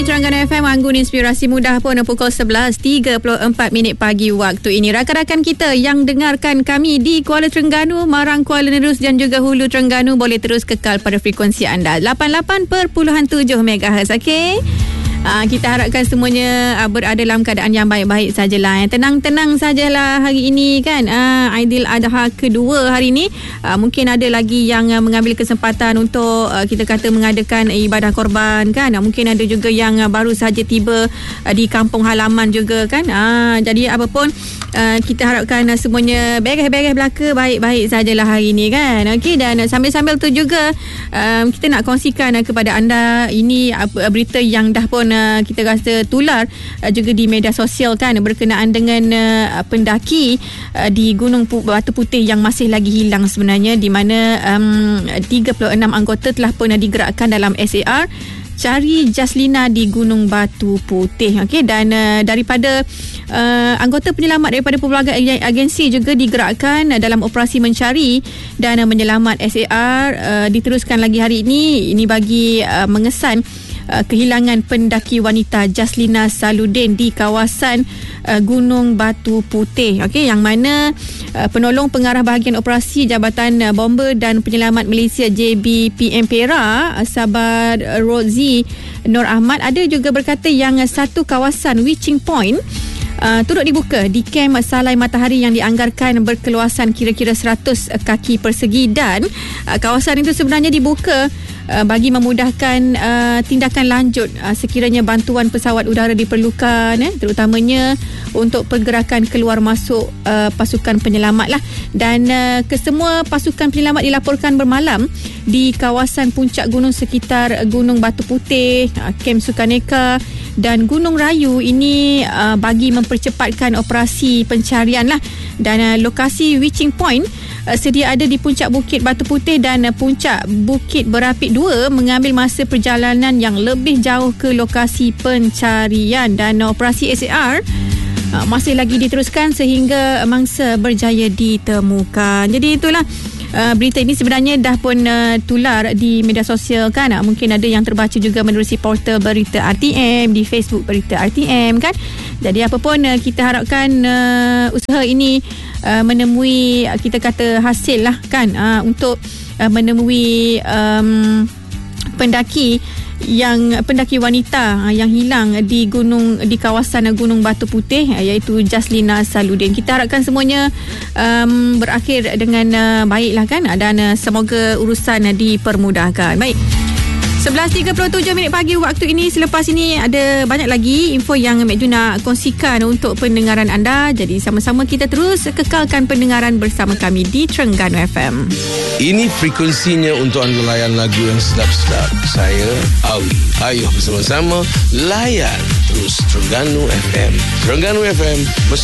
di Terengganu FM, Anggun Inspirasi Mudah pun pukul 11.34 pagi waktu ini. Rakan-rakan kita yang dengarkan kami di Kuala Terengganu, Marang, Kuala Nerus dan juga Hulu Terengganu boleh terus kekal pada frekuensi anda 88.7 MHz. Okey. Kita harapkan semuanya berada dalam keadaan yang baik-baik sajalah. Tenang-tenang sajalah hari ini kan. Aidil Adha kedua hari ini. Mungkin ada lagi yang mengambil kesempatan untuk kita kata mengadakan ibadah korban kan. Mungkin ada juga yang baru saja tiba di kampung halaman juga kan. Jadi apapun kita harapkan semuanya beres-beres belaka, baik-baik sajalah hari ini kan. Okey, dan sambil-sambil tu juga kita nak kongsikan kepada anda ini berita yang dah pun kita rasa tular juga di media sosial kan, berkenaan dengan pendaki di Gunung Batu Putih yang masih lagi hilang sebenarnya, di mana 36 anggota telah pun digerakkan dalam SAR cari Jaslina di Gunung Batu Putih. Okey, dan daripada anggota penyelamat daripada pelbagai agensi juga digerakkan dalam operasi mencari dan menyelamat SAR diteruskan lagi hari ini. Ini bagi mengesan kehilangan pendaki wanita Jaslina Saludin di kawasan Gunung Batu Putih. Okey, yang mana penolong pengarah bahagian operasi Jabatan Bomber dan Penyelamat Malaysia JBPM Perak, Sabar Rozi Nur Ahmad, ada juga berkata yang satu kawasan Witching Point turut dibuka di kem Salai Matahari yang dianggarkan berkeluasan kira-kira 100 kaki persegi, dan kawasan itu sebenarnya dibuka bagi memudahkan tindakan lanjut sekiranya bantuan pesawat udara diperlukan, terutamanya untuk pergerakan keluar masuk pasukan penyelamat lah. Dan kesemua pasukan penyelamat dilaporkan bermalam di kawasan puncak gunung sekitar Gunung Batu Putih, Kem Sukaneka dan Gunung Rayu ini bagi mempercepatkan operasi pencarian lah. Dan lokasi Witching Point sedia ada di puncak Bukit Batu Putih dan puncak Bukit Berapit 2, mengambil masa perjalanan yang lebih jauh ke lokasi pencarian. Dan operasi SAR masih lagi diteruskan sehingga mangsa berjaya ditemukan. Jadi itulah berita ini sebenarnya dah pun tular di media sosial kan. Mungkin ada yang terbaca juga menerusi portal berita RTM, di Facebook berita RTM kan. Jadi apapun kita harapkan usaha ini menemui kita kata hasil lah kan, untuk menemui pendaki wanita yang hilang di kawasan Gunung Batu Putih, iaitu Jaslina Saludin. Kita harapkan semuanya berakhir dengan baiklah kan, dan semoga urusan dipermudahkan. Baik, 11.37 pagi waktu ini. Selepas ini ada banyak lagi info yang Mek Ju nak kongsikan untuk pendengaran anda. Jadi sama-sama kita terus kekalkan pendengaran bersama kami di Terengganu FM. Ini frekuensinya untuk anda layan lagu yang sedap-sedap. Saya Awi. Ayo bersama-sama layan terus Terengganu FM. Terengganu FM